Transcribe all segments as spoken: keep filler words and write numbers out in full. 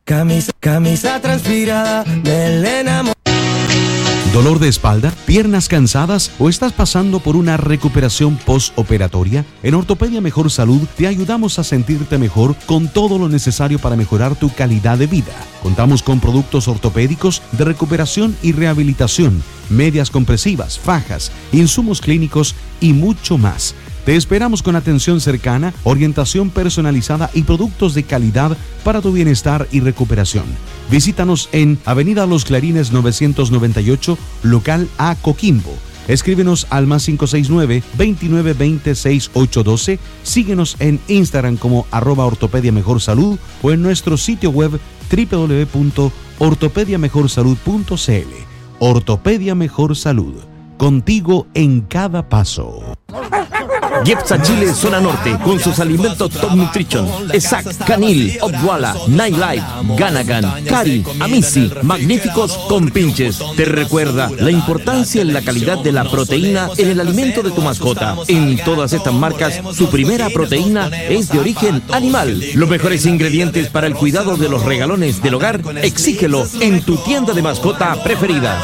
Camisa, camisa transpirada, me enamoré. ¿Dolor de espalda? ¿Piernas cansadas? ¿O estás pasando por una recuperación postoperatoria? En Ortopedia Mejor Salud te ayudamos a sentirte mejor con todo lo necesario para mejorar tu calidad de vida. Contamos con productos ortopédicos de recuperación y rehabilitación, medias compresivas, fajas, insumos clínicos y mucho más. Te esperamos con atención cercana, orientación personalizada y productos de calidad para tu bienestar y recuperación. Visítanos en Avenida Los Clarines novecientos noventa y ocho, local A, Coquimbo. Escríbenos al más cinco seis nueve, veintinueve veinte, sesenta y ocho doce. Síguenos en Instagram como arroba ortopedia mejor salud o en nuestro sitio web doble u doble u doble u punto ortopedia mejor salud punto c l. Ortopedia Mejor Salud. Contigo en cada paso. Jepsa Chile Zona Norte, con sus alimentos Top Nutrition, Exact, Canil, Obwala, Nightlife, Ganagan, Cari, Amici, magníficos compinches. Te recuerda la importancia en la calidad de la proteína en el alimento de tu mascota. En todas estas marcas, su primera proteína es de origen animal. Los mejores ingredientes para el cuidado de los regalones del hogar, exígelo en tu tienda de mascota preferida.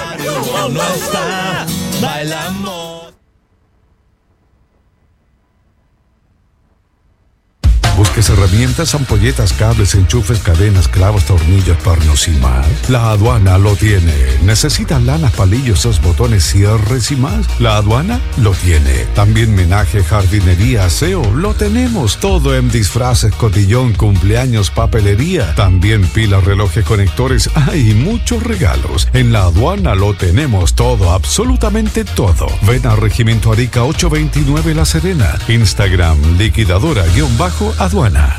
¿Busques herramientas, ampolletas, cables, enchufes, cadenas, clavos, tornillos, pernos y más? La Aduana lo tiene. ¿Necesitas lanas, palillos, dos botones, cierres y más? La Aduana lo tiene. También menaje, jardinería, aseo, lo tenemos. Todo en disfraces, cotillón, cumpleaños, papelería. También pilas, relojes, conectores. Hay muchos regalos. En La Aduana lo tenemos todo, absolutamente todo. Ven a Regimiento Arica ochocientos veintinueve La Serena. Instagram, liquidadora guión bajo aduana.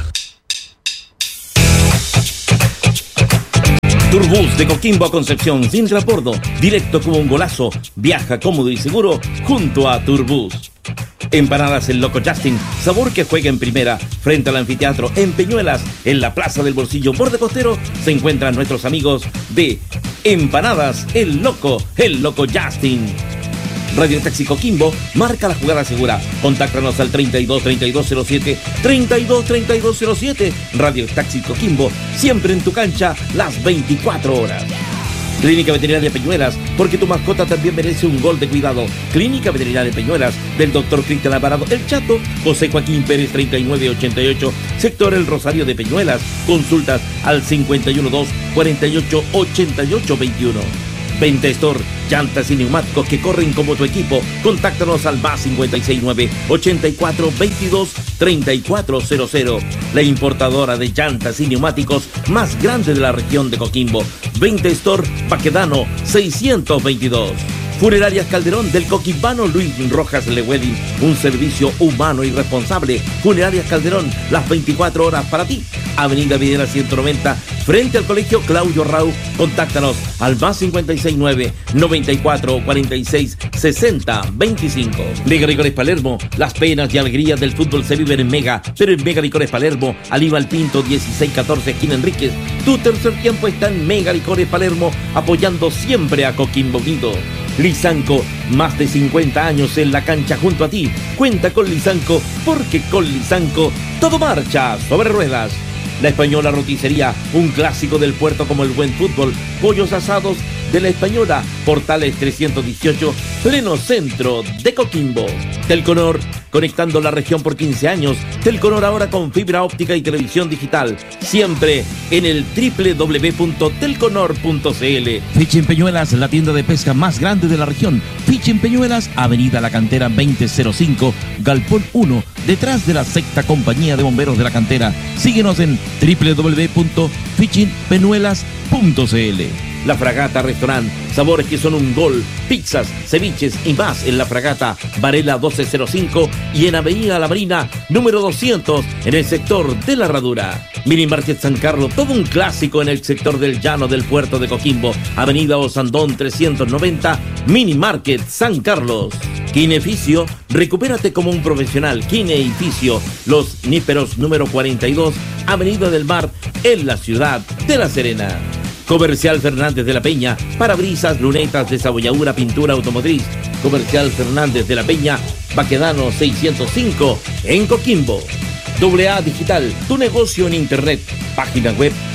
Turbus de Coquimbo a Concepción, sin transbordo, directo como un golazo, viaja cómodo y seguro junto a Turbus. Empanadas El Loco Justin, sabor que juega en primera, frente al anfiteatro en Peñuelas, en la Plaza del Bolsillo Borde Costero, se encuentran nuestros amigos de Empanadas El Loco, El Loco Justin. Radio Taxi Coquimbo, marca la jugada segura. Contáctanos al treinta y dos, treinta y dos cero siete, treinta y dos, treinta y dos cero siete. Radio Taxi Coquimbo, siempre en tu cancha, las veinticuatro horas. Clínica Veterinaria Peñuelas, porque tu mascota también merece un gol de cuidado. Clínica Veterinaria Peñuelas, del doctor Cristian Alvarado El Chato, José Joaquín Pérez treinta y nueve ochenta y ocho, sector El Rosario de Peñuelas. Consultas al cincuenta y uno dos, cuarenta y ocho, ochenta y ocho veintiuno. Venta Store, llantas y neumáticos que corren como tu equipo. Contáctanos al más cincuenta y seis nueve, ochenta y cuatro, veintidós, treinta y cuatro cero cero. La importadora de llantas y neumáticos más grande de la región de Coquimbo. Venta Store, Baquedano seiscientos veintidós. Funerarias Calderón, del coquimbano Luis Rojas Lewedin, un servicio humano y responsable. Funerarias Calderón, las veinticuatro horas para ti. Avenida Videla ciento noventa, frente al Colegio Claudio Rau. Contáctanos al más cincuenta y seis nueve, noventa y cuatro, cuarenta y seis, sesenta, veinticinco. Mega Licores Palermo, las penas y alegrías del fútbol se viven en Mega, pero en Mega Licores Palermo, Aníbal Pinto dieciséis catorce, esquina Enríquez. Tu tercer tiempo está en Mega Licores Palermo, apoyando siempre a Coquimbo Unido. Lisanco, más de cincuenta años en la cancha junto a ti. Cuenta con Lisanco, porque con Lisanco todo marcha sobre ruedas. La Española Roticería, un clásico del puerto como el buen fútbol. Pollos asados de La Española, Portales trescientos dieciocho, pleno centro de Coquimbo. Telconor, conectando la región por quince años. Telconor ahora con fibra óptica y televisión digital. Siempre en el doble u doble u doble u punto telconor punto c l. Fishing Peñuelas, la tienda de pesca más grande de la región. Fishing Peñuelas, Avenida La Cantera veinte cero cinco, Galpón uno, detrás de la sexta compañía de bomberos de la cantera. Síguenos en doble u doble u doble u punto fishing peñuelas punto c l. La Fragata Restaurant, sabores que son un gol, pizzas, ceviches y más en La Fragata, Varela doce cero cinco y en Avenida La Marina, número doscientos, en el sector de La Herradura. Mini Market San Carlos, todo un clásico en el sector del llano del puerto de Coquimbo, Avenida Osandón trescientos noventa, Mini Market San Carlos. Kineficio, recupérate como un profesional. Kineficio, Los Níperos número cuarenta y dos, Avenida del Mar, en la ciudad de La Serena. Comercial Fernández de la Peña, parabrisas, lunetas, desabolladura, pintura automotriz. Comercial Fernández de la Peña, Baquedano seiscientos cinco, en Coquimbo. doble A Digital, tu negocio en internet. Página web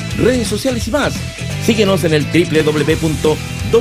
redes sociales y más. Síguenos en el doble u doble u doble u punto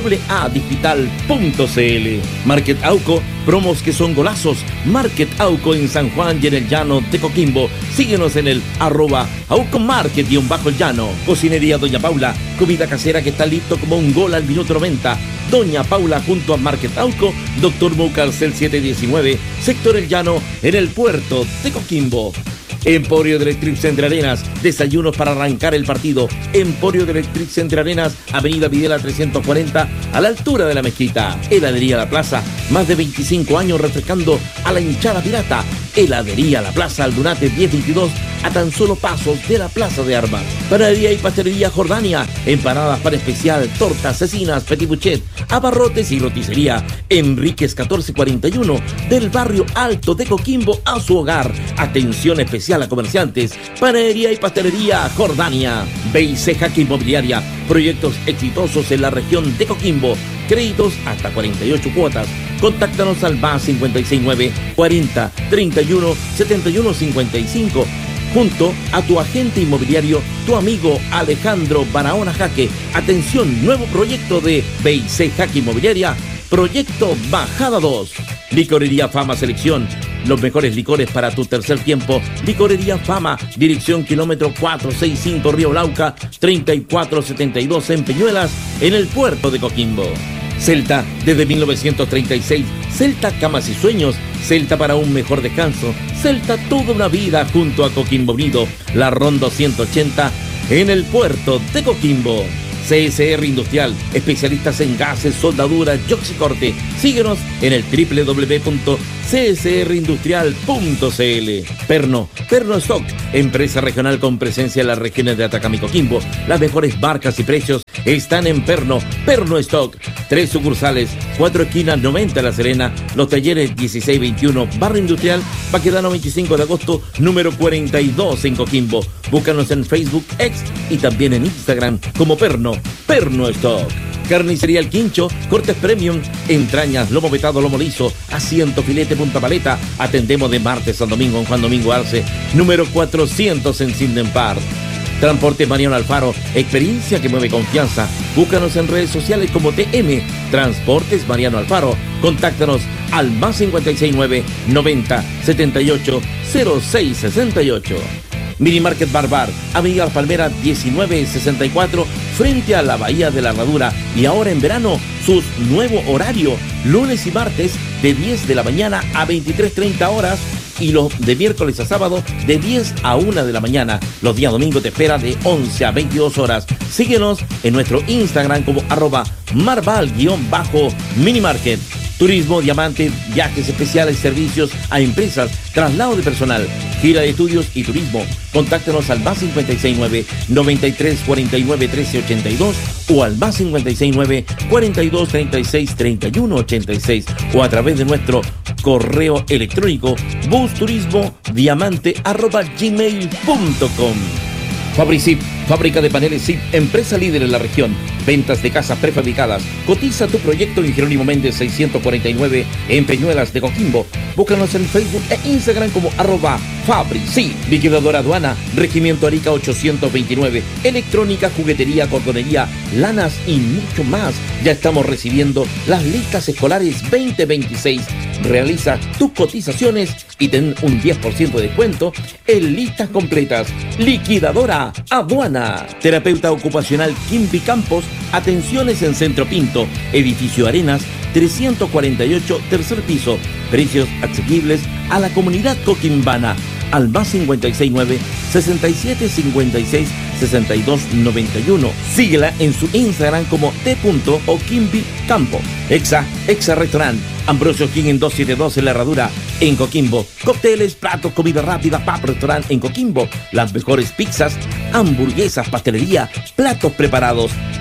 a digital punto c l. Market Auco, promos que son golazos. Market Auco en San Juan y en el Llano de Coquimbo. Síguenos en el arroba Auco Market guión bajo el llano. Cocinería Doña Paula, comida casera que está listo como un gol al minuto noventa. Doña Paula junto a Market Auco, Doctor Moucarcel setecientos diecinueve, Sector El Llano, en el puerto de Coquimbo. Emporio de Electric Center Arenas, desayunos para arrancar el partido. Emporio de Electric Center Arenas, Avenida Videla trescientos cuarenta, a la altura de la mezquita. Heladería La Plaza, más de veinticinco años refrescando a la hinchada pirata. Heladería La Plaza, Aldunate diez veintidós, a tan solo pasos de la Plaza de Armas. Panadería y pastelería Jordania, empanadas para especial, tortas, cecinas, petit buchet, abarrotes y roticería. Enríquez catorce cuarenta y uno, del barrio Alto de Coquimbo a su hogar. Atención especial a comerciantes. Panadería y pastelería Jordania. B I C Jaque Inmobiliaria, proyectos exitosos en la región de Coquimbo. Créditos hasta cuarenta y ocho cuotas. Contáctanos al más cincuenta y seis nueve, cuarenta, treinta y uno, setenta y uno cincuenta y cinco. Junto a tu agente inmobiliario, tu amigo Alejandro Barahona Jaque. Atención, nuevo proyecto de B I C Jaque Inmobiliaria, Proyecto Bajada dos. Licorería Fama Selección, los mejores licores para tu tercer tiempo. Licorería Fama, dirección kilómetro cuatrocientos sesenta y cinco Río Lauca, treinta y cuatro setenta y dos en Peñuelas, en el puerto de Coquimbo. Celta, desde mil novecientos treinta y seis, Celta Camas y Sueños, Celta para un mejor descanso, Celta toda una vida junto a Coquimbo Unido, la Ronda ciento ochenta, en el puerto de Coquimbo. C S R Industrial, especialistas en gases, soldaduras y oxicorte. Síguenos en el doble u doble u doble u punto c s r industrial punto c l. Perno, Perno Stock, empresa regional con presencia en las regiones de Atacama y Coquimbo. Las mejores marcas y precios están en Perno, Perno Stock. Tres sucursales, cuatro esquinas, noventa La Serena, los talleres dieciséis veintiuno, Barrio Industrial, Baquedano veinticinco de agosto, número cuarenta y dos en Coquimbo. Búscanos en Facebook, X y también en Instagram como Perno, Perno Stock. Carnicería El Quincho, cortes premium, entrañas, lomo vetado, lomo liso, asiento, filete, punta paleta. Atendemos de martes a domingo en Juan Domingo Arce, número cuatrocientos en Sinden Park. Transportes Mariano Alfaro, experiencia que mueve confianza. Búscanos en redes sociales como T M Transportes Mariano Alfaro. Contáctanos al más cincuenta y seis nueve, noventa, setenta y ocho, cero seis sesenta y ocho. Mini Market Barbar, Avenida Las Palmeras diecinueve sesenta y cuatro, frente a la Bahía de la Herradura. Y ahora en verano, sus nuevo horario, lunes y martes de diez de la mañana a veintitrés treinta horas, y los de miércoles a sábado de diez a una de la mañana. Los días domingos te espera de once a veintidós horas. Síguenos en nuestro Instagram como arroba marval-minimarket. Turismo, diamante, viajes especiales, servicios a empresas, traslado de personal, gira de estudios y turismo. Contáctanos al más cincuenta y seis nueve, noventa y tres cuarenta y nueve trece ochenta y dos o al más cincuenta y seis nueve, cuarenta y dos treinta y seis treinta y uno ochenta y seis o a través de nuestro correo electrónico busturismodiamante arroba gmail punto com. Fabricip, fábrica de paneles C I P, empresa líder en la región. Ventas de casas prefabricadas. Cotiza tu proyecto en Jerónimo Méndez seiscientos cuarenta y nueve en Peñuelas de Coquimbo. Búscanos en Facebook e Instagram como arroba Fabricip. Liquidadora Aduana, Regimiento Arica ochocientos veintinueve. Electrónica, juguetería, cordonería, lanas y mucho más. Ya estamos recibiendo las listas escolares veinte veintiséis. Realiza tus cotizaciones y ten un diez por ciento de descuento en listas completas. Liquidadora Aduana. Terapeuta ocupacional Kimpi Campos. Atenciones en Centro Pinto, Edificio Arenas, trescientos cuarenta y ocho, tercer piso. Precios asequibles a la comunidad coquimbana. Al más cincuenta y seis nueve, sesenta y siete cincuenta y seis, sesenta y dos noventa y uno. Síguela en su Instagram como t.okimbi-campo. Exa, Exa Restaurant, Ambrosio King en doscientos setenta y dos en La Herradura, en Coquimbo. Cócteles, platos, comida rápida, pub restaurant en Coquimbo. Las mejores pizzas, hamburguesas, pastelería, platos preparados.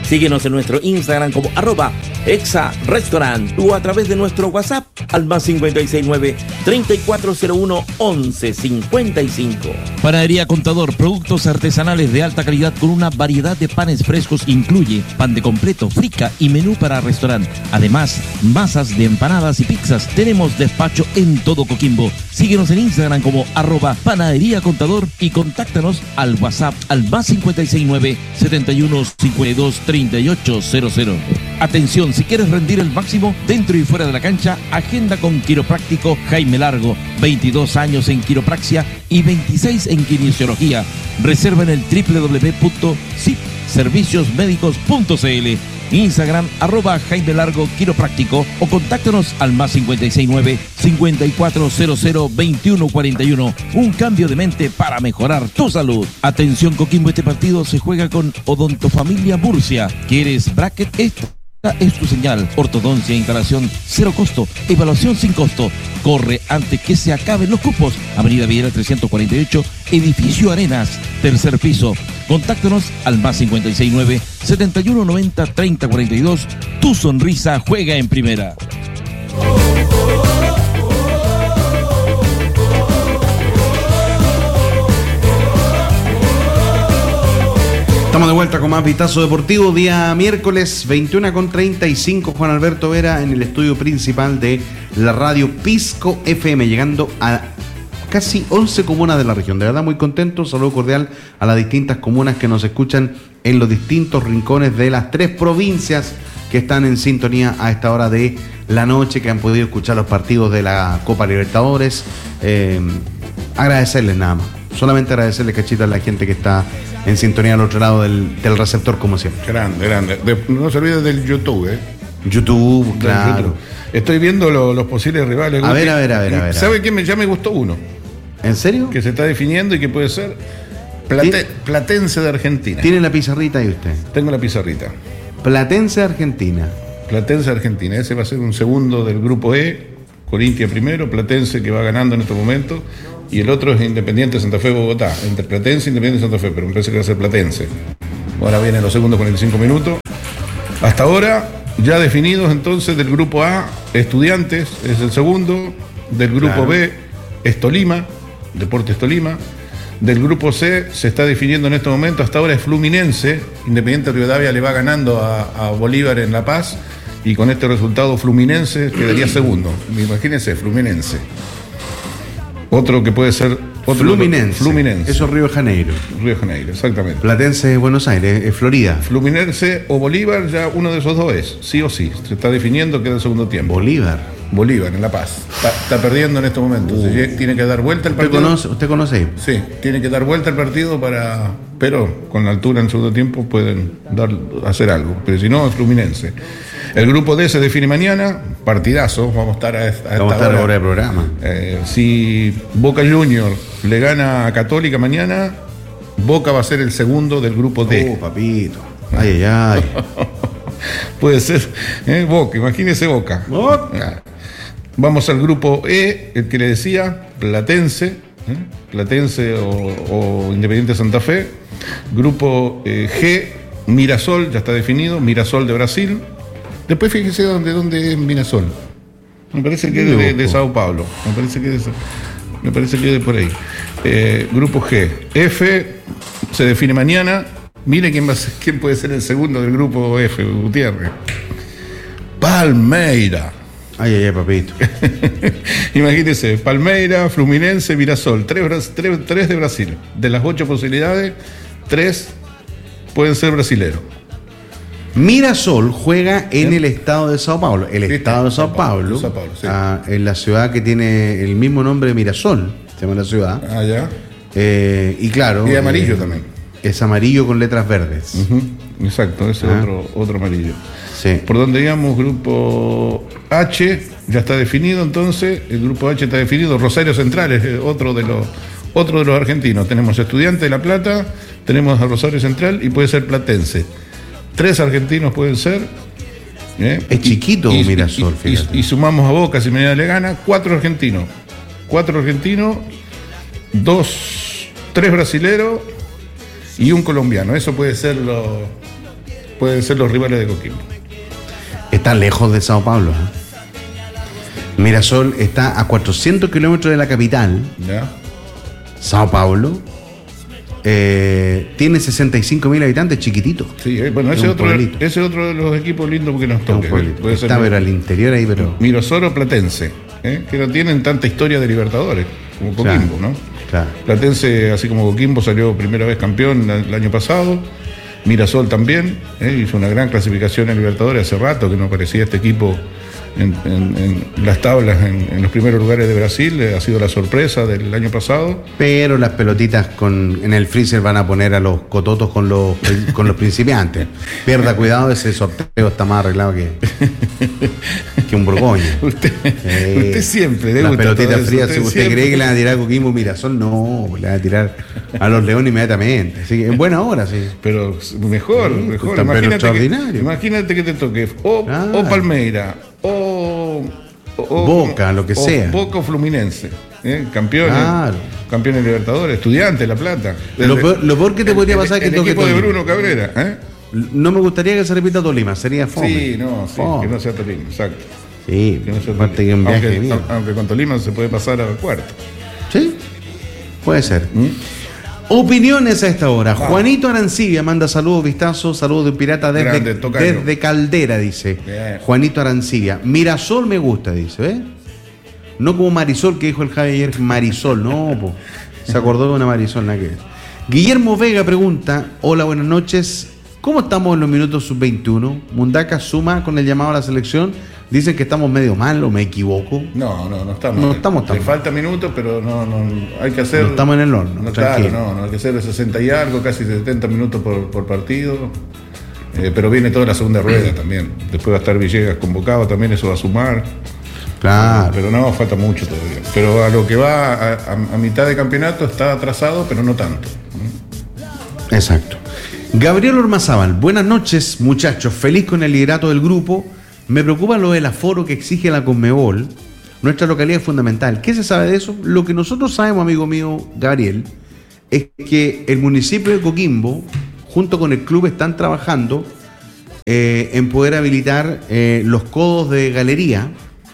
Síguenos en nuestro Instagram como arroba Exa Restaurant o a través de nuestro WhatsApp al más cinco seis nueve, tres cuatro cero uno, once cincuenta y cinco. Panadería Contador, productos artesanales de alta calidad con una variedad de panes frescos. Incluye pan de completo, frica y menú para restaurante. Además, masas de empanadas y pizzas. Tenemos despacho en todo Coquimbo. Síguenos en Instagram como arroba Panadería Contador y contáctanos al WhatsApp al más cinco seis nueve, setenta y uno, cincuenta y dos, treinta y ocho cero cero. Atención, si quieres rendir el máximo dentro y fuera de la cancha, agenda con Quiropráctico Jaime Largo, veintidós años en quiropraxia y veintiséis en kinesiología. Reserva en el doble u doble u doble u punto sip servicios médicos punto c l, Instagram arroba Jaime Largo Quiropráctico o contáctanos al más cinco seis nueve, cincuenta y cuatro cero cero, veintiuno cuarenta y uno. Un cambio de mente para mejorar tu salud. Atención Coquimbo, este partido se juega con Odontofamilia Murcia. ¿Quieres bracket? Esta es tu señal. Ortodoncia, instalación cero costo, evaluación sin costo. Corre antes que se acaben los cupos. Avenida Villera trescientos cuarenta y ocho, Edificio Arenas, tercer piso. Contáctanos al más cinco seis nueve, setenta y uno noventa, treinta cuarenta y dos. Tu sonrisa juega en primera. Estamos de vuelta con más Vistazo Deportivo, día miércoles veintiuno con treinta y cinco. Juan Alberto Vera en el estudio principal de la radio Pisco F M, llegando a casi once comunas de la región. De verdad muy contento, saludo cordial a las distintas comunas que nos escuchan en los distintos rincones de las tres provincias que están en sintonía a esta hora de la noche, que han podido escuchar los partidos de la Copa Libertadores. Eh, agradecerles nada más, solamente agradecerles, cachita, a la gente que está en sintonía al otro lado del, del receptor, como siempre. Grande, grande. De, no se olvide del YouTube, ¿eh? YouTube, claro. YouTube. Estoy viendo lo, los posibles rivales. A ver, a ver, a ver, a ver. ¿Sabe qué? Me, ya me gustó uno. ¿En serio? Que se está definiendo y que puede ser Plate, Platense de Argentina. ¿Tiene la pizarrita ahí usted? Tengo la pizarrita. Platense de Argentina. Platense de Argentina. Ese va a ser un segundo del grupo E. Corintia primero, Platense que va ganando en estos momentos. Y el otro es Independiente Santa Fe Bogotá. Entre Platense e Independiente Santa Fe, pero me parece que va a ser Platense. Ahora vienen los segundos cuarenta y cinco minutos. Hasta ahora, ya definidos entonces del grupo A, Estudiantes es el segundo. Del grupo claro. B, es Tolima, Deportes Tolima. Del grupo C se está definiendo en este momento, hasta ahora es Fluminense. Independiente Rivadavia le va ganando a, a Bolívar en La Paz. Y con este resultado Fluminense quedaría segundo. Imagínense, Fluminense. Otro que puede ser... Otro Fluminense. Fluminense. Eso es Río de Janeiro. Río de Janeiro, exactamente. Platense es Buenos Aires, es Florida. Fluminense o Bolívar, ya uno de esos dos es, sí o sí. Se está definiendo, queda el segundo tiempo. Bolívar. Bolívar, en La Paz. Está, está perdiendo en este momento. Uh. Tiene que dar vuelta el partido. ¿Usted conoce, ¿Usted conoce? Sí, tiene que dar vuelta el partido para... Pero con la altura en el segundo tiempo pueden dar, hacer algo. Pero si no, es Fluminense. El grupo D se define mañana, partidazo, vamos a estar a, a esta vamos a estar hora de programa. Eh, si Boca Junior le gana a Católica mañana, Boca va a ser el segundo del grupo D. Oh, papito. Ay, ay, ay. Puede ser, ¿eh? Boca, imagínese Boca. Boca. Vamos al grupo E, el que le decía, Platense, ¿eh? Platense o, o Independiente Santa Fe. Grupo eh, G, Mirasol, ya está definido, Mirasol de Brasil. Después fíjese dónde, dónde es Mirasol. Me parece que es de, de Sao Paulo. Me parece que es de, me parece que es de por ahí. Eh, grupo G. F se define mañana. Mire quién va a ser, quién puede ser el segundo del grupo F, Gutiérrez. Palmeira. Ay, ay, ay, papito. Imagínese, Palmeira, Fluminense, Mirasol. Tres, tres, tres de Brasil. De las ocho posibilidades, tres pueden ser brasileros. Mirasol juega en el estado de Sao Paulo. El estado de Sao Paulo, Sao Paulo sí. ah, en la ciudad que tiene el mismo nombre de Mirasol, se llama la ciudad. Ah, ya. Eh, y claro. Y amarillo eh, también. Es amarillo con letras verdes. Uh-huh. Exacto, ese es ah. otro, otro amarillo. Sí. Por donde digamos, grupo H, ya está definido entonces. El grupo H está definido. Rosario Central es otro de los, otro de los argentinos. Tenemos Estudiantes de La Plata, tenemos a Rosario Central y puede ser Platense. Tres argentinos pueden ser. ¿eh? Es chiquito y, Mirasol, y, y, y sumamos a Boca, si mañana le gana, cuatro argentinos. Cuatro argentinos, dos, tres brasileros y un colombiano. Eso puede ser lo, pueden ser los rivales de Coquimbo. Está lejos de Sao Paulo, ¿eh? Mirasol está a cuatrocientos kilómetros de la capital. ¿Ya? Sao Paulo eh, tiene sesenta y cinco mil habitantes, chiquitito. Sí, eh, bueno, ese es otro, ese es otro de los equipos lindos que nos toca. Puede está ser pero al interior ahí, pero... Mirasol o Platense, ¿eh? que no tienen tanta historia de Libertadores como Coquimbo, claro, ¿no? Claro. Platense, así como Coquimbo, salió primera vez campeón el año pasado. Mirasol también, ¿eh? hizo una gran clasificación en Libertadores. Hace rato que no aparecía este equipo en, en, en las tablas, en, en los primeros lugares de Brasil. Ha sido la sorpresa del año pasado. Pero las pelotitas con, en el freezer van a poner a los cototos con los, con los principiantes. Pierda cuidado, ese sorteo está más arreglado que, que un Borgoña. Usted, eh, usted siempre le las gusta pelotitas frías. Usted si usted siempre cree que le van a tirar a Coquimbo Mirasol, no, le van a tirar a los Leones inmediatamente. Así que en buena hora, sí. Pero mejor, sí, mejor. Pues, imagínate, que, imagínate que te toque o, ah. o Palmeira o, o Boca, lo que o sea. Boca o Fluminense, ¿eh? campeones, claro. campeones Libertadores, Estudiantes, La Plata. Lo peor, lo peor que te podría pasar es que el toque equipo Tolima. de Bruno Cabrera. ¿eh? No me gustaría que se repita Tolima, sería fome. Sí, no, sí, fome. que no sea Tolima, exacto. Sí, que no sea aparte que un viaje aunque, mío. aunque con Tolima se puede pasar al cuarto. Sí, puede ser. ¿Mm? Opiniones a esta hora. Wow. Juanito Arancibia manda saludos, vistazos, saludos de un pirata desde, Grande, desde Caldera, dice. Bien. Juanito Arancibia. Mirasol me gusta, dice, ¿ves? No como Marisol, que dijo el Javi ayer, Marisol, no, po. Se acordó de una Marisol, nada que ver. Guillermo Vega pregunta, hola, buenas noches, ¿cómo estamos en los minutos sub veintiuno? Mundaca suma con el llamado a la selección. Dicen que estamos medio mal, ¿o me equivoco? No, no, no estamos. No estamos tan Le falta minutos, pero no, no, hay que hacer... No estamos en el horno. No, claro, no, no, hay que hacer de sesenta y algo, casi setenta minutos por, por partido. Eh, pero viene toda la segunda rueda también. Después va a estar Villegas convocado, también eso va a sumar. Claro. Pero no, falta mucho todavía. Pero a lo que va a, a, a mitad de campeonato está atrasado, pero no tanto. Exacto. Gabriel Ormazábal, buenas noches, muchachos. Feliz con el liderato del grupo. Me preocupa lo del aforo que exige la Conmebol. Nuestra localidad es fundamental. ¿Qué se sabe de eso? Lo que nosotros sabemos, amigo mío Gabriel, es que el municipio de Coquimbo, junto con el club, están trabajando eh, en poder habilitar eh, los codos de galería,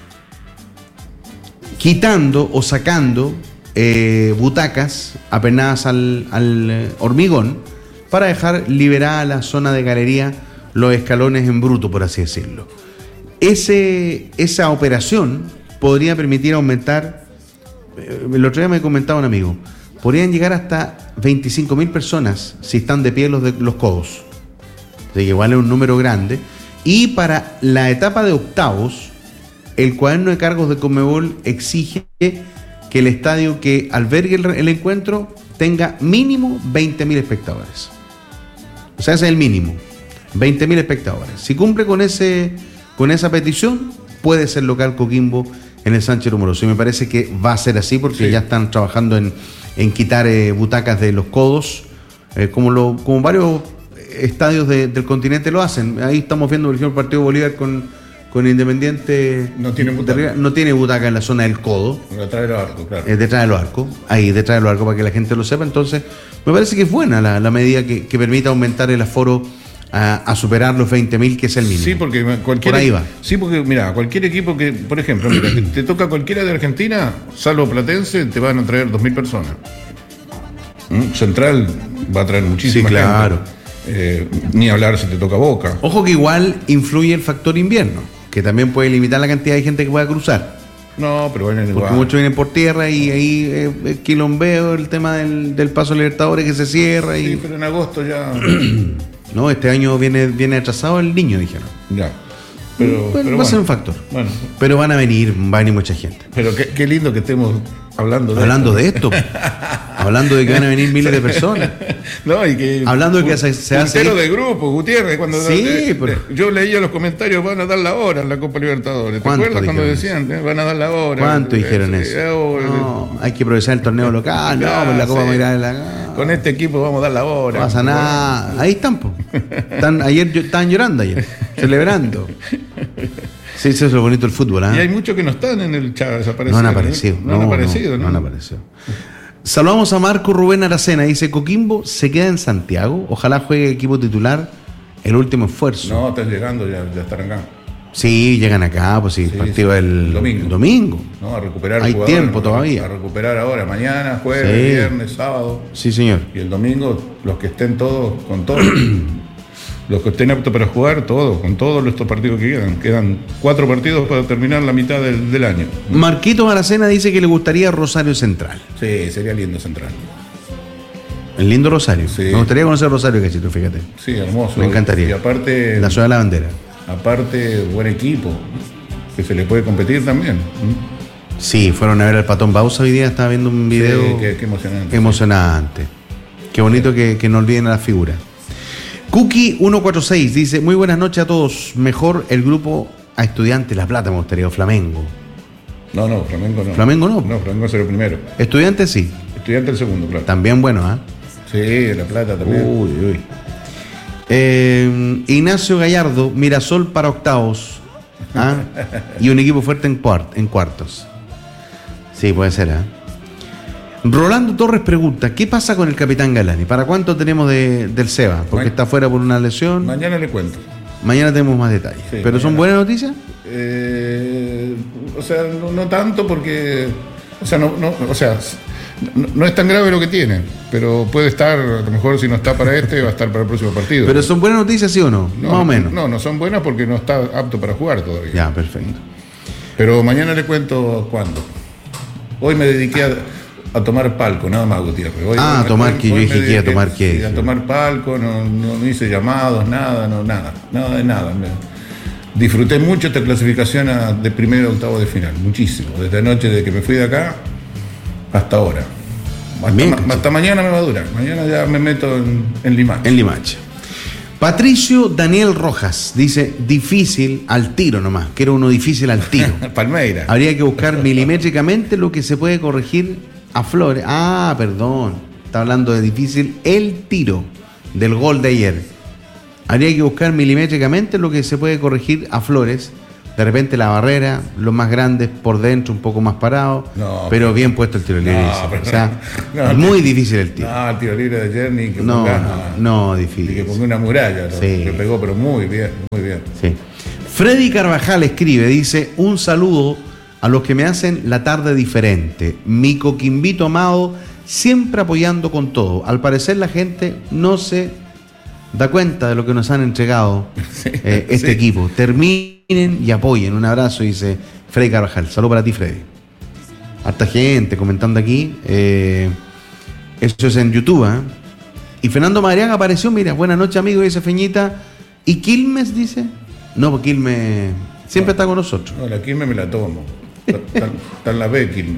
quitando o sacando eh, butacas apenadas al, al eh, hormigón, para dejar liberada la zona de galería, los escalones en bruto, por así decirlo. Ese, esa operación podría permitir aumentar, el otro día me comentaba un amigo, podrían llegar hasta veinticinco mil personas si están de pie los, de, los codos. O sea, igual es un número grande. Y para la etapa de octavos, el cuaderno de cargos de Conmebol exige que el estadio que albergue el, el encuentro tenga mínimo veinte mil espectadores. O sea, ese es el mínimo, veinte mil espectadores. Si cumple con ese... Con esa petición puede ser local Coquimbo en el Sánchez Rumoroso. Y me parece que va a ser así porque sí. ya están trabajando en, en quitar eh, butacas de los codos, eh, como, lo, como varios estadios de, del continente lo hacen. Ahí estamos viendo, por ejemplo, el partido Bolívar con, con Independiente. No tiene butaca. No tiene butaca en la zona del codo. Detrás de los arcos, claro. Eh, detrás de los arcos. Ahí, detrás de los arcos, para que la gente lo sepa. Entonces, me parece que es buena la, la medida que, que permita aumentar el aforo A, a superar los veinte mil, que es el mínimo. Sí, porque cualquier, por ahí va. Sí, porque mira, cualquier equipo que, por ejemplo, mira, te, te toca cualquiera de Argentina, salvo Platense, te van a traer dos mil personas. ¿Mm? Central va a traer muchísima sí, claro. gente. Eh, ni hablar si te toca Boca. Ojo que igual influye el factor invierno, que también puede limitar la cantidad de gente que pueda cruzar. No, pero bueno, porque igual. muchos vienen por tierra y ahí eh, el quilombeo, el tema del, del paso Libertadores que se cierra. Y... Sí, pero en agosto ya. No, este año viene, viene atrasado el niño, dijeron. Ya. Pero, bueno, pero va bueno, a ser un factor. Bueno. Pero van a venir, va a venir mucha gente. Pero qué, qué lindo que estemos hablando de hablando esto. de esto. Hablando de que van a venir miles de personas. No, y que hablando de que se, se hace. Puntero de grupo, Gutiérrez, cuando sí, de, pero... de, yo leía los comentarios, van a dar la hora en la Copa Libertadores. ¿Te acuerdas cuando decían, eh, van a dar la hora? ¿Cuánto dijeron eh, eso? Eh, oh, no, hay que aprovechar el torneo local, no, pues la Copa sí. Mirar la... Con este equipo vamos a dar la hora. No pasa nada. Ahí están, po. Están, ayer estaban llorando ayer, celebrando. Sí, eso es lo bonito del fútbol, ¿eh? Y hay muchos que no están en el chat desaparecido. No han aparecido. ¿eh? No, no han aparecido, ¿no? No, no han aparecido. Saludamos a Marco Rubén Aracena. Dice, Coquimbo se queda en Santiago. Ojalá juegue equipo titular el último esfuerzo. No, están llegando, ya, ya están acá. Sí, llegan acá, pues sí, Sí, partido sí, el domingo. el domingo. No, a recuperar Hay jugadores, tiempo ¿no? todavía. A recuperar ahora, mañana, jueves, Sí. viernes, sábado. Sí, señor. Y el domingo, los que estén todos, con todos. Los que estén aptos para jugar, todos, con todos estos partidos que quedan. Quedan cuatro partidos para terminar la mitad del, del año. Marquito Maracena dice que le gustaría Rosario Central. Sí, sería lindo Central. El lindo Rosario. Sí. Me gustaría conocer Rosario, Cachito, fíjate. Sí, hermoso. Me encantaría. Y aparte, La ciudad de la bandera. aparte buen equipo, que se le puede competir también. ¿Mm? Sí, fueron a ver al Patón Bausa hoy día, estaba viendo un video Sí, qué, qué emocionante. emocionante. Qué bonito que, que no olviden a la figura. Cookie ciento cuarenta y seis dice, muy buenas noches a todos. Mejor el grupo a Estudiantes La Plata, me gustaría, o Flamengo. No, no, Flamengo no. Flamengo no. No, Flamengo es el primero. Estudiantes sí, Estudiante el segundo, claro. también bueno, ¿ah? Sí, La Plata también. Uy, uy. Eh, Ignacio Gallardo, Mirasol para octavos. ¿Ah? Y un equipo fuerte en, cuart- en cuartos. Sí, puede ser, ¿ah? Rolando Torres pregunta, ¿qué pasa con el capitán Galani? ¿Para cuánto tenemos de, del Seba? Porque Ma- está fuera por una lesión. Mañana le cuento. Mañana tenemos más detalles. Sí, ¿Pero son mañana. buenas noticias? Eh, o sea, no, no tanto porque. O sea, no, no, o sea, no, no es tan grave lo que tiene, pero puede estar, a lo mejor si no está para este, va a estar para el próximo partido. ¿Pero son buenas noticias, sí o no? No, Más o menos. No, no son buenas porque no está apto para jugar todavía. Ya, perfecto. Pero mañana le cuento cuándo. Hoy me dediqué a, a tomar palco, nada más, Gutiérrez. Hoy, Ah, hoy- a tomar hoy- que yo hoy me dije que iba a dediqué, tomar qué. sí, a tomar palco, no, no, no hice llamados, nada, no, nada, nada de nada. Me- disfruté mucho esta clasificación a- de primero a octavo de final, muchísimo. Desde anoche, desde que me fui de acá hasta ahora. Hasta, Bien, ma- cachito. hasta mañana me va a durar. Mañana ya me meto en, en Limache. En Limache. Patricio Daniel Rojas dice, difícil al tiro nomás. Quiero uno difícil al tiro. Palmeira. Habría que buscar milimétricamente lo que se puede corregir a Flores. Ah, perdón. Está hablando de difícil el tiro del gol de ayer. Habría que buscar milimétricamente lo que se puede corregir a Flores. De repente la barrera, los más grandes por dentro, un poco más parado, No, pero bien puesto el tiro libre. No, dice. pero- O sea, no, muy difícil el tiro. No, el tiro libre de ayer ni que No, ponga, no, no, ni difícil. que ponga una muralla. ¿no? Sí. Le pegó, pero muy bien, muy bien. Sí. Freddy Carvajal escribe, dice, un saludo a los que me hacen la tarde diferente. Mi coquimbito amado, siempre apoyando con todo. Al parecer la gente no se da cuenta de lo que nos han entregado eh, este sí. equipo. Terminen y apoyen. Un abrazo, dice Freddy Carvajal. Saludo para ti, Freddy. Harta gente comentando aquí. Eh, eso es en YouTube, ¿eh? Y Fernando Madriaga apareció, mira, buenas noches, amigo, dice Feñita. ¿Y Quilmes, dice? No, porque Quilmes siempre está con nosotros. No, la Quilmes me la tomo. Está, está- está en la B, Quilmes.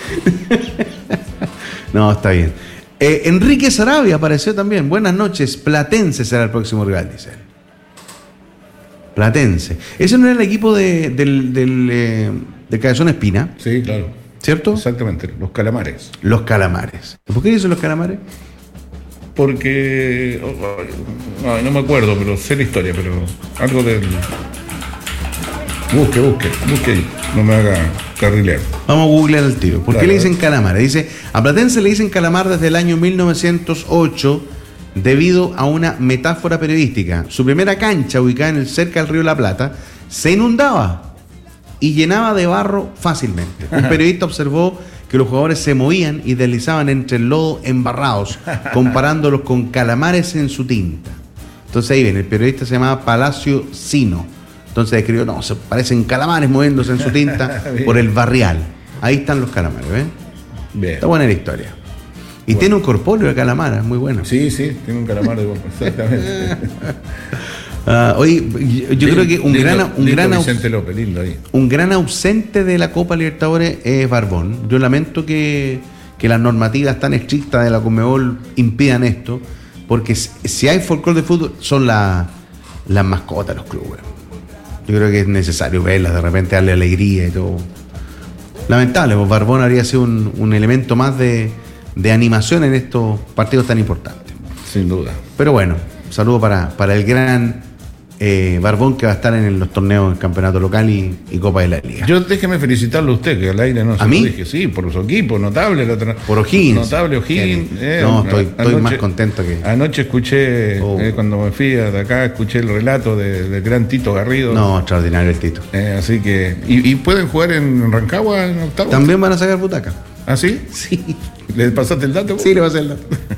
No, está bien. Eh, Enrique Sarabia apareció también. Buenas noches. Platense será el próximo rival, dice él. Platense. Ese no era el equipo de, del, del, eh, de Cabezón Espina, Sí, claro. ¿cierto? Exactamente, los calamares. Los Calamares. ¿Por qué dicen los Calamares? Porque. oh, ay, no me acuerdo, pero sé la historia, pero algo del. Busque, busque, busque ahí. No me haga carrilear. Vamos a googlear el tiro. ¿Por qué Claro. le dicen Calamares? Dice, a Platense le dicen Calamar desde el año mil novecientos ocho debido a una metáfora periodística. Su primera cancha, ubicada en el cerca del río La Plata, se inundaba y llenaba de barro fácilmente. Un periodista observó que los jugadores se movían y deslizaban entre el lodo embarrados, comparándolos con calamares en su tinta. Entonces ahí ven, el periodista se llamaba Palacio Sino. Entonces escribió, no, se parecen calamares moviéndose en su tinta por el barrial. Ahí están los calamares, ¿ven? Bien. Está buena la historia. Y tiene un corpóreo de calamar, es muy bueno. Sí, sí, tiene un calamar de boca, exactamente. Ah, oye, yo, yo creo que un Lindo- gran, un, lindo gran aus- Vicente López, lindo ahí. un gran ausente de la Copa Libertadores es Barbón. Yo lamento que, que las normativas tan estrictas de la Conmebol impidan esto, porque si, si hay folclore de fútbol, son la- las mascotas de los clubes. Yo creo que es necesario verlas, de repente darle alegría y todo. Lamentable, pues Barbón habría sido un, un elemento más de, de animación en estos partidos tan importantes. Sin duda. Pero bueno, un saludo para, para el gran Eh, Barbón, que va a estar en los torneos del campeonato local y, y Copa de la Liga. Yo déjeme felicitarlo a usted, que al aire no se ¿A lo mí? dije. Sí, por su equipo, notable. La tra- Por O'Higgins. Notable O'Higgins. Eh, eh, no, estoy, estoy anoche- más contento que... Anoche escuché, Oh. eh, cuando me fui de acá, escuché el relato de- del gran Tito Garrido. No, extraordinario el Tito. Eh, así que. ¿Y, y pueden jugar en Rancagua en octavos? También van a sacar butaca. ¿Ah, sí? Sí. ¿Le pasaste el dato? Sí, le va a hacer el dato.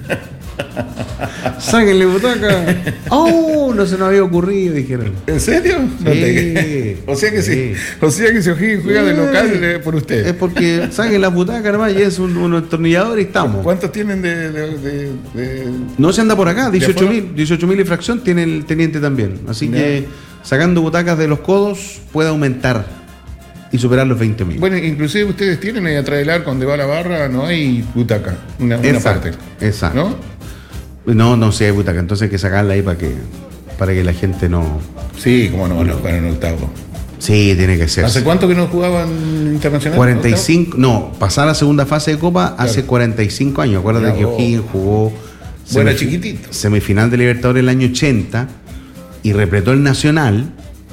Sáquenle butaca. ¡Oh! No se nos había ocurrido, dijeron. ¿En serio? No Sí. te- o sea que sí. Sí. O sea que si O'Higgins juega de Sí. local eh, por Es usted. porque saquen la butaca nomás y es un, un atornillador y estamos. ¿Cuántos tienen de, de- de- de- No se anda por acá, dieciocho afuera? mil, dieciocho mil y fracción tiene el teniente también. Así Ya. que sacando butacas de los codos puede aumentar y superar los veinte mil. Bueno, inclusive ustedes tienen ahí atrás del arco donde va la barra, no hay butaca, una, una Exacto, parte. exacto. ¿No? No, no, sí hay butaca, entonces hay que sacarla ahí para que, para que la gente no... Sí, como no van a jugar en octavo. Sí, tiene que ser. ¿Hace cuánto que no jugaban internacional? cuarenta y cinco, no, pasar a segunda fase de Copa hace cuarenta y cinco años. Acuérdate Ya, que vos. O'Higgins jugó Bueno, semifi- chiquitito. semifinal de Libertadores el año ochenta y repletó el Nacional.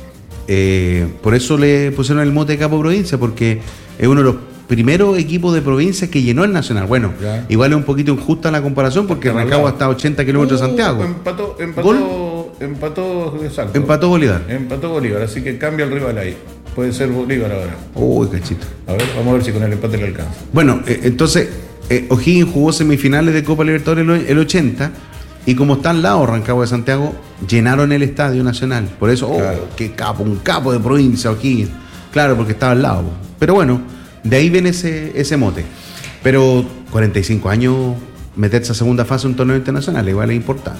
Eh, por eso le pusieron el mote de Capo Provincia, porque es uno de los primeros equipos de provincia que llenó el Nacional. Bueno, Ya. igual es un poquito injusta la comparación porque Está Rancagua hablado. está a ochenta kilómetros de Uh, Santiago. Empató, empató, Gol. empató de Salto. Empató Bolívar. Empató Bolívar, así que cambia el rival ahí. Puede ser Bolívar ahora. Uy, cachito. A ver, vamos a ver si con el empate le alcanza. Bueno, eh, entonces eh, O'Higgins jugó semifinales de Copa Libertadores el, el ochenta y como está al lado Rancagua de Santiago, llenaron el Estadio Nacional. Por eso, oh, Claro. qué capo, un capo de provincia O'Higgins. Claro, porque estaba al lado. Pero bueno, de ahí viene ese, ese mote. Pero cuarenta y cinco años, meterse a segunda fase de un torneo internacional, igual es importante.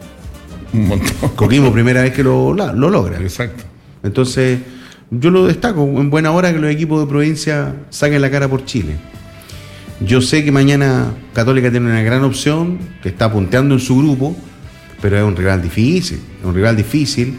Un montón. Coquimbo, primera vez que lo, la- lo logra. Exacto. Entonces, yo lo destaco en buena hora que los equipos de provincia saquen la cara por Chile. Yo sé que mañana Católica tiene una gran opción, que está punteando en su grupo, pero es un rival difícil, es un rival difícil.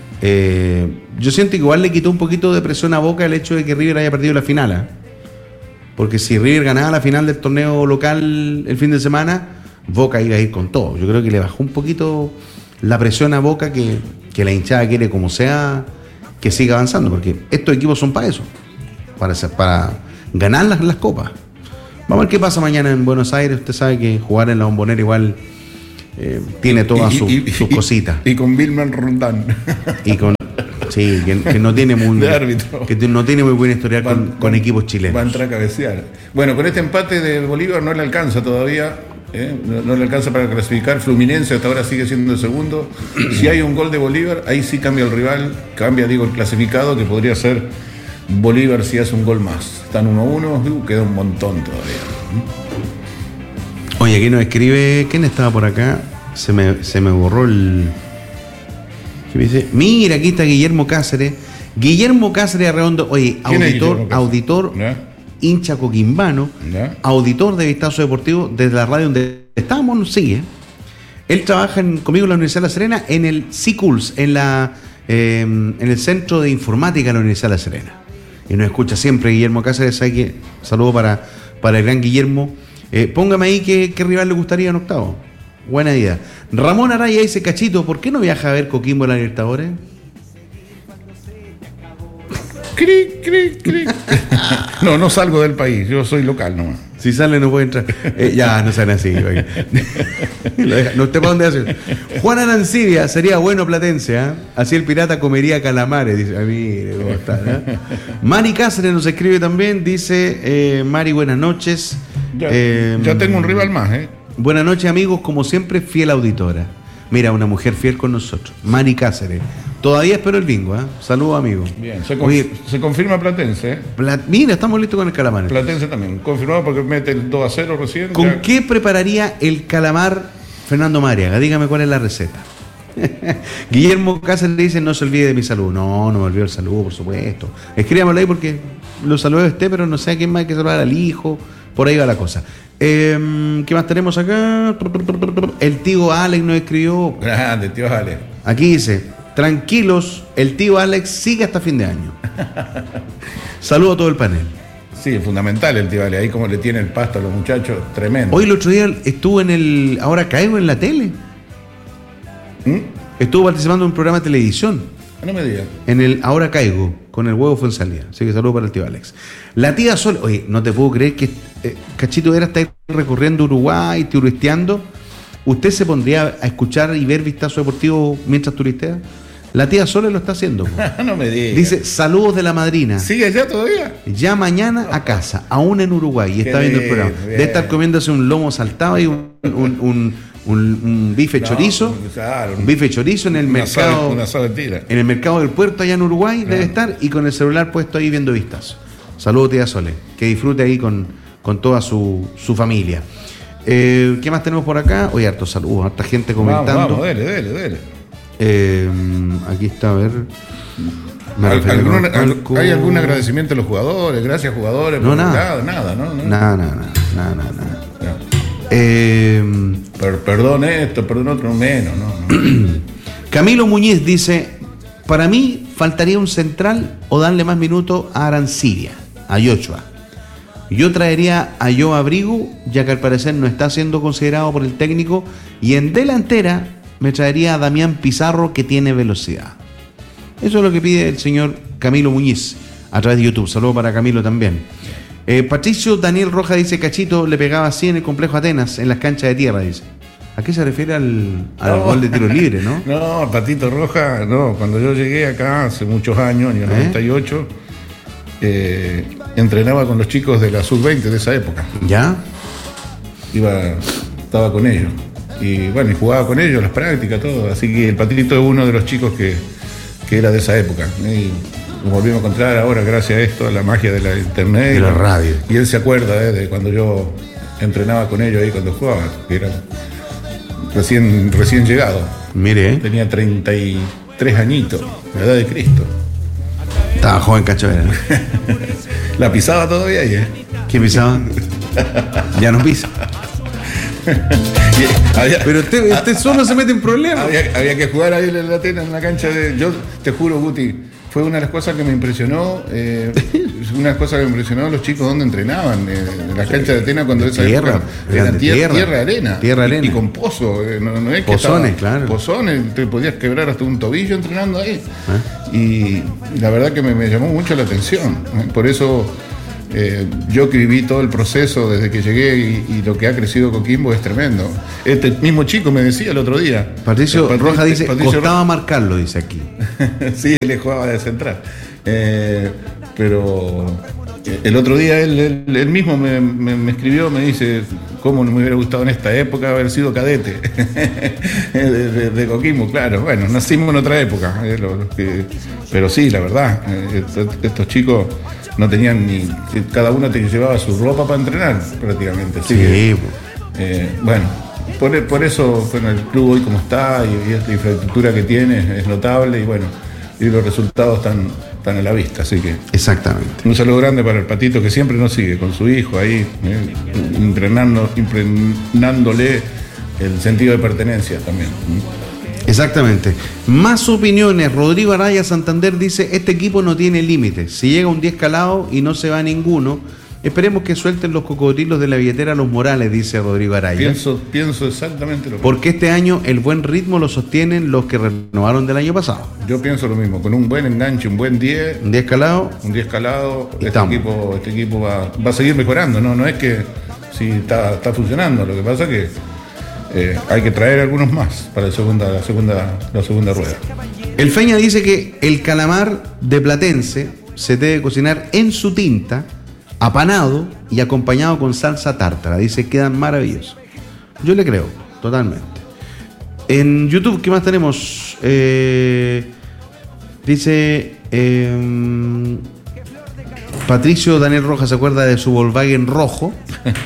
Eh, yo siento que igual le quitó un poquito de presión a Boca el hecho de que River haya perdido la final. ¿eh? Porque si River ganaba la final del torneo local el fin de semana, Boca iba a ir con todo. Yo creo que le bajó un poquito la presión a Boca, que, que la hinchada quiere como sea que siga avanzando, porque estos equipos son para eso, para, ser- para ganar las, las copas. Vamos a ver qué pasa mañana en Buenos Aires. Usted sabe que jugar en la Bombonera igual eh, tiene todas Y- sus y- sus y- cositas. Y con Vilman Rondán. Y con sí, que, que no tiene muy De árbitro. que no tiene muy buen historial con, Van- con van- equipos Va a chilenos. entrar a cabecear. Bueno, con este empate de Bolívar no le alcanza todavía. ¿eh? No, no le alcanza para clasificar. Fluminense hasta ahora sigue siendo el segundo. Si hay un gol de Bolívar, ahí sí cambia el rival. Cambia, digo, el clasificado, que podría ser Bolívar si hace un gol más. Están uno a uno. Uh, queda un montón todavía. Oye, aquí nos escribe, ¿quién estaba por acá? Se me, se me borró el... ¿Qué me dice? Mira, aquí está Guillermo Cáceres. Guillermo Cáceres Arredondo, oye, ¿Quién es auditor, Guillermo Cáceres? auditor, ¿Ya? hincha coquimbano, ¿Ya? auditor de Vistazo Deportivo desde la radio donde estábamos, nos sigue. Él trabaja en- conmigo en la Universidad de La Serena en el C I C U L S, en, la, eh, en el Centro de Informática de la Universidad de La Serena. Y nos escucha siempre Guillermo Cáceres. Sabe que, saludo para, para el gran Guillermo. Eh, póngame ahí qué, qué rival le gustaría en octavo. Buena idea. Ramón Araya dice, Cachito, ¿por qué no viaja a ver Coquimbo en la Libertadores? Cri, cri, cri. No, no salgo del país. Yo soy local nomás. Si sale no puede entrar. Eh, ya, no sean así. oiga. Lo deja- no, ¿usted para dónde hace? Juan Arancibia, sería bueno Platense, ¿ah? Así el pirata comería calamares, dice. A mí, ¿cómo está? ¿eh? Mari Cáceres nos escribe también, dice, eh, Mari, buenas noches. Ya, Eh, ya tengo un rival más, ¿eh? Buenas noches, amigos, como siempre, fiel auditora. Mira, una mujer fiel con nosotros. Mari Cáceres. Todavía espero el bingo, ¿ah? Saludos, amigos. Bien, se, conf- Oye, se confirma Platense, ¿eh? Pla- mira, estamos listos con el calamar. Platense también. Confirmado porque mete el dos a cero recién. ¿Con ya. qué prepararía el calamar Fernando Mariaga? Dígame cuál es la receta. Guillermo Cáceres dice, no se olvide de mi salud. No, no me olvido el saludo, por supuesto. Escríbamelo ahí porque lo saludo a usted, pero no sé a quién más hay que saludar, al hijo. Por ahí va la cosa. Eh, ¿Qué más tenemos acá? El tío Alex nos escribió. Grande, tío Ale. Aquí dice, tranquilos, el tío Alex sigue hasta fin de año. Saludo a todo el panel. Sí, es fundamental el tío Ale. Ahí como le tiene el pasto a los muchachos, tremendo. Hoy el otro día estuvo en el... Ahora caigo en la tele. ¿Mm? estuvo participando en un programa de televisión. No me digas. En el Ahora Caigo, con el huevo Fuenzalía. Así que saludos para el tío Alex. La tía Sol, oye, no te puedo creer que eh, Cachito Vera está recorriendo Uruguay, turisteando. ¿Usted se pondría a escuchar y ver Vistazo Deportivo mientras turistea? La tía Sole lo está haciendo. No me digas. Dice, saludos de la madrina. ¿Sigue allá todavía? Ya mañana a casa, aún en Uruguay. Y está Qué viendo el programa. bien. Debe estar comiéndose un lomo saltado y un, un, un, un, un bife No, chorizo. claro, un bife chorizo en el una mercado. sal- una sal tira. En el mercado del puerto allá en Uruguay Ah. debe estar. Y con el celular puesto ahí viendo Vistazo. Saludos, tía Sole. Que disfrute ahí con, con toda su, su familia. Eh, ¿Qué más tenemos por acá? Oye, hartos saludos, harta gente comentando. Vamos, vamos, dele, dele, dele. Eh, aquí está, a ver. Me ¿Al- refiero alguna- con Falco. ¿Hay algún agradecimiento a los jugadores? Gracias, jugadores. No, por- nada. Nada, ¿no? no. Nada, nada, nada, nada, nada. No. Eh, Per- perdón esto, perdón otro menos, ¿no? no. Camilo Muñiz dice: para mí faltaría un central o darle más minutos a Arancibia, a Yochoa. Yo traería a Joe Abrigo, ya que al parecer no está siendo considerado por el técnico, y en delantera me traería a Damián Pizarro, que tiene velocidad. Eso es lo que pide el señor Camilo Muñiz a través de YouTube. Saludos para Camilo también. Eh, Patricio Daniel Roja dice: Cachito le pegaba así en el complejo Atenas, en las canchas de tierra, dice. ¿A qué se refiere al, al No. gol de tiro libre, no? No, Patito Roja, no. Cuando yo llegué acá hace muchos años, en el ¿Eh? noventa y ocho, eh, entrenaba con los chicos de la sub veinte de esa época. ¿Ya? Iba, estaba con ellos. Y bueno, y jugaba con ellos, las prácticas, todo. Así que el Patito es uno de los chicos que, que era de esa época. Y nos volvimos a encontrar ahora gracias a esto, a la magia de la internet. De la radio. Y él se acuerda eh, de cuando yo entrenaba con ellos ahí cuando jugaba, que era recién, recién llegado. Mire, ¿eh? Tenía treinta y tres añitos, la edad de Cristo. Estaba joven Cachavera, ¿no? La pisaba todavía ahí, ¿eh? ¿Qué pisaba? Ya no pisa. Y había, Pero usted, usted solo se mete en problemas. había, había que jugar ahí en la Atenas, en la cancha de... Yo te juro, Guti, fue una de las cosas que me impresionó, eh, una de las cosas que me impresionó los chicos donde entrenaban, eh, en las canchas de Atenas cuando esa Tierra, época eran eran de tierra, tierra. tierra, arena. Tierra, y, arena. y con pozo, eh, no, no es que Pozones, estaba- claro. Pozones, te podías quebrar hasta un tobillo entrenando ahí. ¿Eh? Y la verdad que me, me llamó mucho la atención. ¿eh? Por eso eh, yo que viví todo el proceso desde que llegué y, y lo que ha crecido Coquimbo es tremendo. Este mismo chico me decía el otro día. Patricio Patri- Roja dice: Patricio costaba Roja- marcarlo, dice aquí. Sí, él le jugaba de central. Eh, pero eh, el otro día él, él- él mismo me, me- me escribió, me dice, ¿cómo no me hubiera gustado en esta época haber sido cadete de, de- de Coquimbo? Claro, bueno, nacimos en otra época. eh, lo- lo que- pero sí, la verdad, eh, estos, estos chicos no tenían ni... Cada uno te llevaba su ropa para entrenar prácticamente. Así que, Sí, po. eh, bueno, por, por eso bueno, el club hoy como está y, y esta infraestructura que tiene es notable y bueno, y los resultados están, están a la vista, así que Exactamente. un saludo grande para el Patito que siempre nos sigue con su hijo ahí, eh, entrenando, impregnándole el sentido de pertenencia también. Exactamente. Más opiniones. Rodrigo Araya Santander dice: este equipo no tiene límites. Si llega un día escalado y no se va ninguno, esperemos que suelten los cocodrilos de la billetera a los Morales, dice Rodrigo Araya. Pienso, pienso exactamente lo mismo. Porque este año el buen ritmo lo sostienen los que renovaron del año pasado. Yo pienso lo mismo, con un buen enganche, un buen diez, Un día escalado, un día escalado, Y este estamos. equipo, este equipo va, va a seguir mejorando, no, no es que sí está, está funcionando, lo que pasa es que eh, hay que traer algunos más para la segunda, la segunda, la segunda rueda. el Feña dice que el calamar de Platense se debe cocinar en su tinta, apanado y acompañado con salsa tártara. Dice: quedan maravillosos. Yo le creo, totalmente. En YouTube, ¿qué más tenemos? Eh, dice eh, Patricio Daniel Rojas, se acuerda de su Volkswagen rojo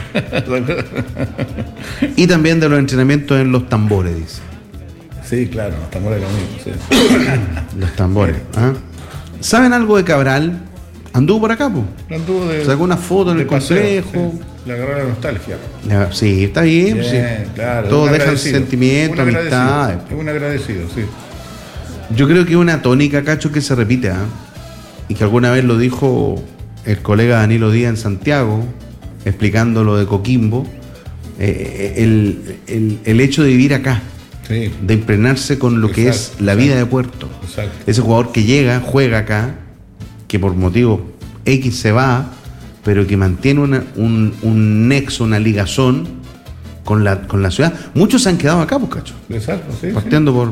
y también de los entrenamientos en los tambores, dice. Sí, claro, estamos de lo mismo. Sí. Los tambores. ¿Ah? ¿Saben algo de Cabral? Anduvo por acá, po. Anduvo de- Sacó una foto en de el paseo, complejo. sí. Le agarró la nostalgia. Ya, sí, está bien. Bien, sí. claro. Todos un dejan agradecido. sentimientos, Un agradecido, amistades. es un agradecido, sí. Yo creo que es una tónica, Cacho, que se repite, ¿ah? Y que alguna vez lo dijo el colega Danilo Díaz en Santiago, explicando lo de Coquimbo, eh, el, el- el hecho de vivir acá. Sí. de impregnarse con lo Exacto, que es la exacto. vida de Puerto. Exacto. Ese jugador que llega, juega acá, que por motivo X se va, pero que mantiene una- un, un nexo, una ligazón con la, con la ciudad. Muchos se han quedado acá, pues, cacho. Exacto, sí, sí. Partiendo por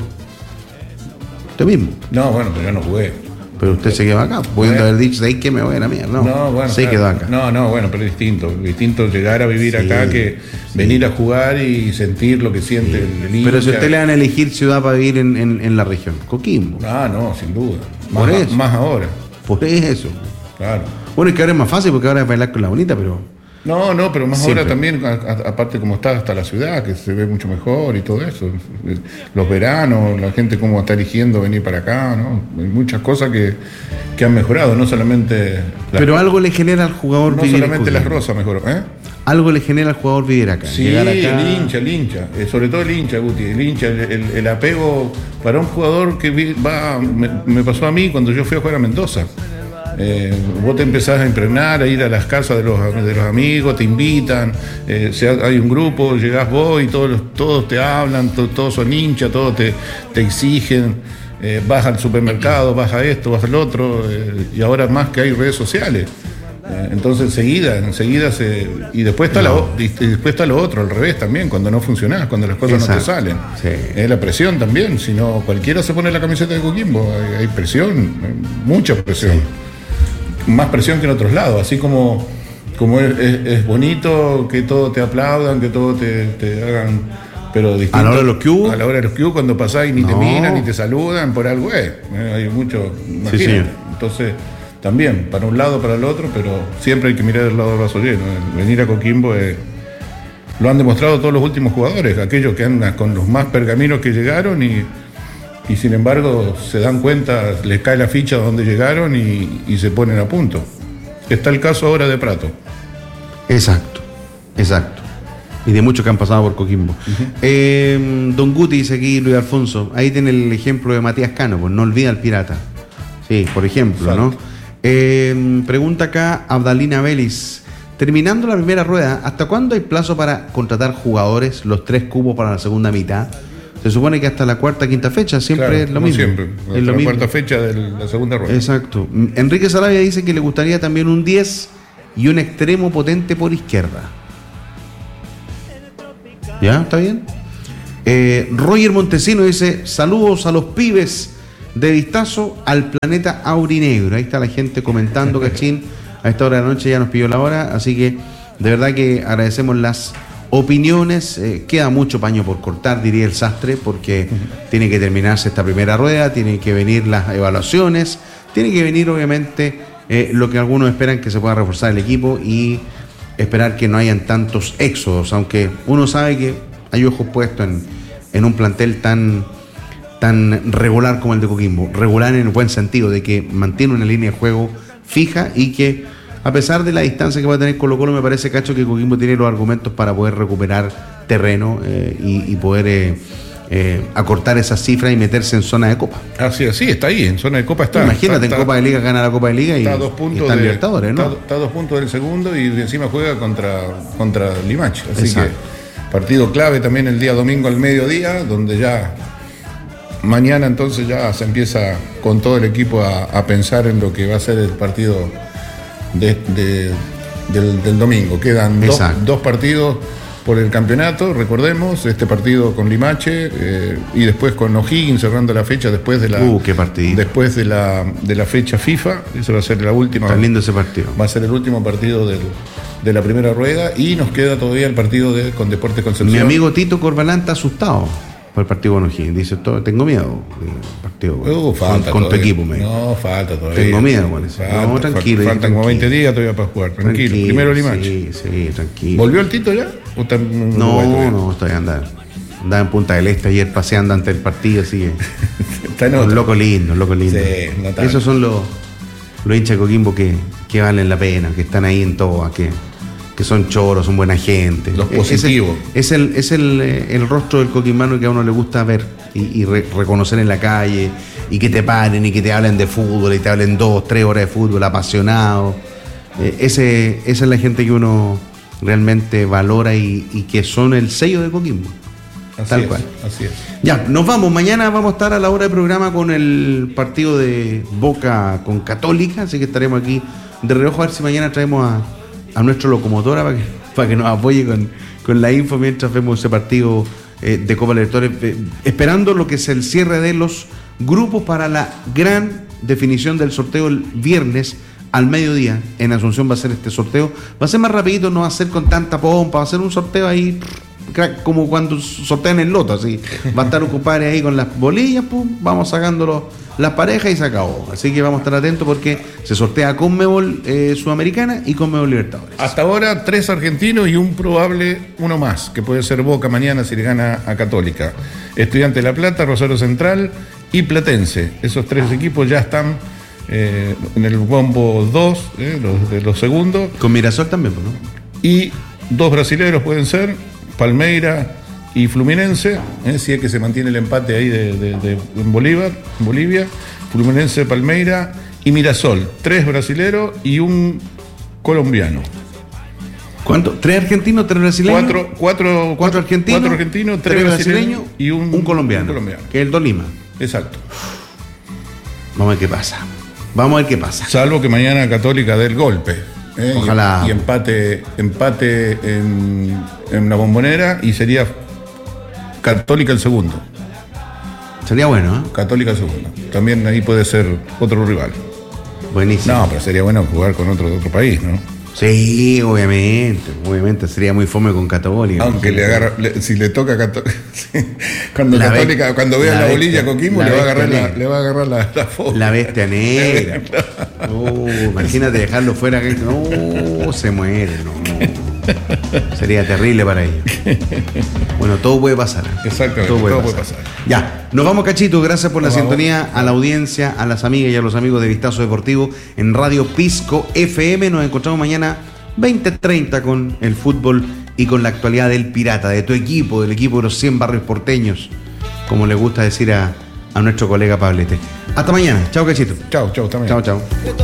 usted mismo. No, bueno, pero yo no jugué. Pero usted se quedó acá, pudiendo haber dicho, ¿sabes qué? Me voy a la mierda. No, No, bueno, se claro. quedó acá. No, no, bueno, pero es distinto. Distinto llegar a vivir Sí, acá que sí. venir a jugar y sentir lo que siente el, el hincha. Pero si usted le van a elegir ciudad para vivir en, en- en la región, Coquimbo. Ah, no, sin duda. Por Más, eso. más ahora, Por eso. claro. Bueno, es que ahora es más fácil porque ahora es bailar con la bonita, pero. No, no, pero más Siempre. ahora también, a- a- aparte como está hasta la ciudad, que se ve mucho mejor y todo eso. Los veranos, la gente cómo está eligiendo venir para acá, ¿no? Hay muchas cosas que, que han mejorado, no solamente... las- Pero algo le genera al jugador no vivir en solamente las Coquimbo. rosas mejoró, ¿eh? Algo le genera al jugador vivir acá. Sí, llegar acá. el hincha, el hincha, eh, sobre todo el hincha, Guti, el hincha, el, el- el apego para un jugador que vi- va, me, me pasó a mí cuando yo fui a jugar a Mendoza. Eh, vos te empezás a impregnar, a ir a las casas de los, de los amigos, te invitan, eh, se ha- hay un grupo, llegás vos y todos, los- todos te hablan, to- todos son hinchas, todos te, te exigen, eh, vas al supermercado, vas a esto, vas al otro, eh, y ahora más que hay redes sociales. Eh, Entonces enseguida, enseguida se. Y después está, la o- y después está lo otro, al revés también, cuando no funcionás, cuando las cosas Exacto, no te salen. sí. Es la presión también, si no cualquiera se pone la camiseta de Coquimbo, hay, hay presión, hay mucha presión. Más presión que en otros lados, así como, como es, es- es bonito que todo te aplaudan, que todo te, te hagan. Pero distinto, ¿A la hora de los que hubo? A la hora de los que hubo, cuando pasás y ni te No. miran, ni te saludan, por algo es. Eh, hay mucho. Imagínate. señor. Entonces, también, para un lado, para el otro, pero siempre hay que mirar el lado del vaso lleno. El venir a Coquimbo es- lo han demostrado todos los últimos jugadores, aquellos que andan con los más pergaminos que llegaron y, y sin embargo se dan cuenta, les cae la ficha de donde llegaron y, y se ponen a punto. Está el caso ahora de Prato. Exacto, exacto. Y de muchos que han pasado por Coquimbo. Eh, Don Guti dice aquí Luis Alfonso, ahí tiene el ejemplo de Matías Cano, pues no olvida al pirata. Sí, por ejemplo, Exacto. ¿no? Eh, pregunta acá Abdalina Vélez. Terminando la primera rueda, ¿hasta cuándo hay plazo para contratar jugadores, los tres cubos para la segunda mitad? Se supone que hasta la cuarta, quinta fecha, siempre Claro, es lo como mismo. siempre, Es hasta lo la mismo. cuarta fecha de la segunda rueda. Exacto. Enrique Sarabia dice que le gustaría también un diez y un extremo potente por izquierda. ¿Ya? ¿Está bien? Eh, Roger Montesino dice, saludos a los pibes de Vistazo al planeta Aurinegro. Ahí está la gente comentando, cachín. A esta hora de la noche ya nos pidió la hora, así que de verdad que agradecemos las opiniones. Eh, queda mucho paño por cortar, diría el sastre, porque tiene que terminarse esta primera rueda, tienen que venir las evaluaciones, tiene que venir obviamente eh, lo que algunos esperan que se pueda reforzar el equipo y esperar que no hayan tantos éxodos, aunque uno sabe que hay ojos puestos en, en un plantel tan, tan regular como el de Coquimbo, regular en el buen sentido, de que mantiene una línea de juego fija y que a pesar de la distancia que va a tener Colo Colo, me parece, Cacho, que Coquimbo tiene los argumentos para poder recuperar terreno eh, y, y poder eh, eh, acortar esas cifras y meterse en zona de Copa. Así, así, está ahí, en zona de Copa está. Imagínate, está, en Copa de Liga gana la Copa de Liga y, está a dos y puntos está en de, Libertadores, ¿no? Está, está a dos puntos del segundo y encima juega contra, contra Limache. Así Exacto. que partido clave también el día domingo al mediodía, donde ya mañana entonces ya se empieza con todo el equipo a, a pensar en lo que va a ser el partido de, de- del, del domingo. Quedan dos, Exacto. dos partidos por el campeonato, recordemos, este partido con Limache eh, y después con O'Higgins cerrando la fecha después de la Uh, qué partidito. después de la, de la fecha FIFA. Eso va a ser la última. Está lindo ese partido. Va a ser el último partido del- de la primera rueda y nos queda todavía el partido de, con Deportes Concepción. Mi amigo Tito Corbalán está asustado por el partido con O'Higgins. Dice, todo, tengo miedo. El partido Uh, con, falta con tu todavía. equipo, me dijo. No, falta todavía. Tengo miedo con eso. Falta, No, tranquilo, Faltan tranquilo. como veinte días todavía para jugar. Tranquilo. Primero Limache. Sí, sí, tranquilo. ¿Volvió el Tito ya? ¿O está en Uruguay No, todavía? no, estoy andando. Andaba en Punta del Este ayer paseando ante el partido, así que. Está en Un otro. loco lindo, un loco lindo. Sí, no tanto. Esos son los, los hinchas de Coquimbo que, que valen la pena, que están ahí en todas, que, que son choros, son buena gente. Los Es- positivos. Es el, es el, eh, el rostro del coquimbano que a uno le gusta ver y, y re- reconocer en la calle, y que te paren y que te hablen de fútbol y te hablen dos, tres horas de fútbol, apasionado. Eh, ese, esa es la gente que uno realmente valora y, y que son el sello de Coquimbo. Así Tal es, cual. Así es. Ya, nos vamos. Mañana vamos a estar a la hora de programa con el partido de Boca con Católica, así que estaremos aquí de reojo a ver si mañana traemos a, a nuestro locomotora para que, para que nos apoye con, con la info mientras vemos ese partido eh, de Copa Libertadores, eh, esperando lo que es el cierre de los grupos para la gran definición del sorteo el viernes al mediodía. En Asunción va a ser este sorteo, va a ser más rapidito, no va a ser con tanta pompa, va a ser un sorteo ahí como cuando sortean el loto, así va a estar un compadre ahí con las bolillas, pum, vamos sacándolo las parejas y se acabó. Así que vamos a estar atentos porque se sortea Conmebol eh, Sudamericana y Conmebol Libertadores. Hasta ahora tres argentinos y un probable uno más, que puede ser Boca mañana si le gana a Católica. Estudiante de La Plata, Rosario Central y Platense. Esos tres equipos ya están eh, en el bombo dos, eh, los, de los segundos. Con Mirasol también, ¿no? Y dos brasileños pueden ser, Palmeira y Fluminense, eh, si es que se mantiene el empate ahí de, de, de, en Bolívar, en Bolivia. Fluminense, Palmeira y Mirasol. Tres brasileros y un colombiano. ¿Cuánto? ¿Tres argentinos, tres brasileños? Cuatro, cuatro, cuatro argentinos, cuatro argentinos, tres, tres brasileños, brasileños y un, un colombiano, un colombiano. Que es el Tolima. Exacto. Vamos a ver qué pasa. Vamos a ver qué pasa. Salvo que mañana Católica dé el golpe. ¿eh? Ojalá. Y, y empate, empate en, en la Bombonera y sería Católica el segundo. Sería bueno, ¿eh? Católica el segundo. También ahí puede ser otro rival. Buenísimo. No, pero sería bueno jugar con otro de otro país, ¿no? Sí, obviamente. Obviamente sería muy fome con Católica. Aunque sí, le agarra, le, si le toca Católica, cuando La Católica, be- cuando vea la la, bestia- bolilla Coquimbo, la le va a bestia agarrar la, negra. le va a agarrar la, la foto. La bestia negra. Oh, imagínate dejarlo fuera. que- No, se muere, no. Sería terrible para ellos. Bueno, todo puede pasar. Exactamente, Todo puede, todo pasar. puede pasar. Ya, nos vamos, Cachito. Gracias por Nos la vamos. sintonía, a la audiencia, a las amigas y a los amigos de Vistazo Deportivo en Radio Pisco F M. Nos encontramos mañana veinte treinta con el fútbol y con la actualidad del Pirata, de tu equipo, del equipo de los cien barrios porteños, como le gusta decir a, a nuestro colega Pablete. Hasta mañana. Chao, Cachito. Chao, chao, hasta mañana. Chao, chao.